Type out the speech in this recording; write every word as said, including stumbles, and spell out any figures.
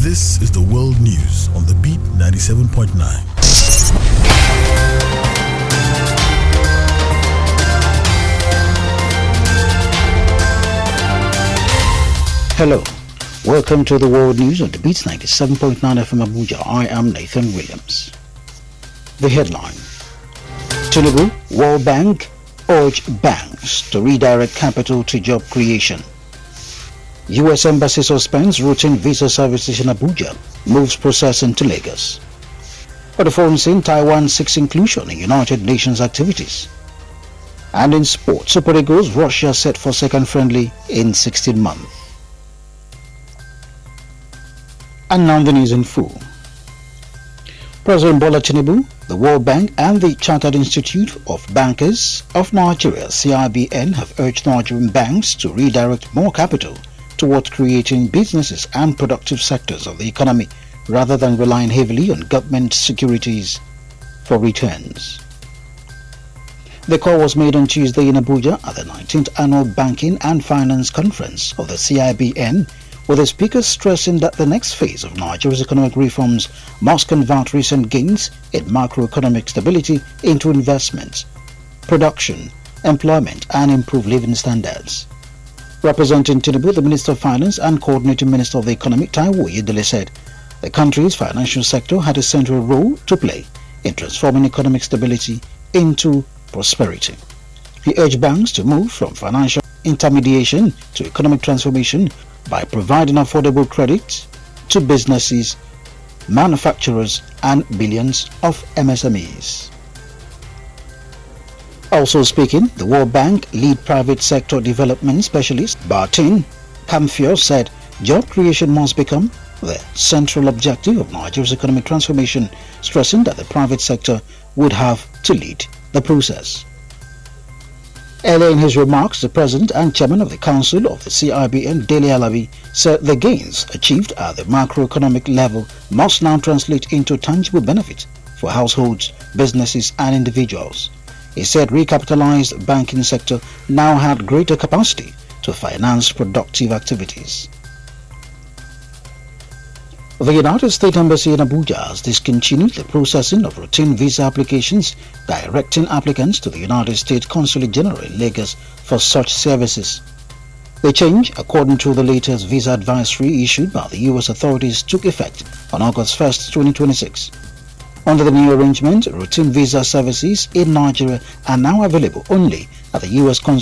This is the World News on the Beat ninety-seven point nine. Hello, welcome to the World News on the Beat ninety-seven point nine F M Abuja. I am Nathan Williams. The headline: Tinubu, World Bank urge banks to redirect capital to job creation. U S Embassy suspends routine visa services in Abuja, moves processing to Lagos. For the foreign scene, Taiwan seeks inclusion in United Nations activities. And in sports, Super Eagles, Russia set for second friendly in sixteen months. And now the news in full. President Bola Tinubu, the World Bank and the Chartered Institute of Bankers of Nigeria, C I B N, have urged Nigerian banks to redirect more capital towards creating businesses and productive sectors of the economy rather than relying heavily on government securities for returns. The call was made on Tuesday in Abuja at the nineteenth Annual Banking and Finance Conference of the C I B N, with the speaker stressing that the next phase of Nigeria's economic reforms must convert recent gains in macroeconomic stability into investments, production, employment and improved living standards. Representing Tinubu, the Minister of Finance and Coordinating Minister of the Economy, Taiwo Oyedele, said the country's financial sector had a central role to play in transforming economic stability into prosperity. He urged banks to move from financial intermediation to economic transformation by providing affordable credit to businesses, manufacturers and billions of M S M Es. Also speaking, the World Bank lead private sector development specialist Bartin Camphor said job creation must become the central objective of Nigeria's economic transformation, stressing that the private sector would have to lead the process. Earlier in his remarks, the President and Chairman of the Council of the C I B N, Dele Alabi, said the gains achieved at the macroeconomic level must now translate into tangible benefit for households, businesses and individuals. He said recapitalized banking sector now had greater capacity to finance productive activities. The United States Embassy in Abuja has discontinued the processing of routine visa applications, directing applicants to the United States Consulate General in Lagos for such services. The change, according to the latest visa advisory issued by the U S authorities, took effect on August first, twenty twenty-six. Under the new arrangement, routine visa services in Nigeria are now available only at the U S Consulate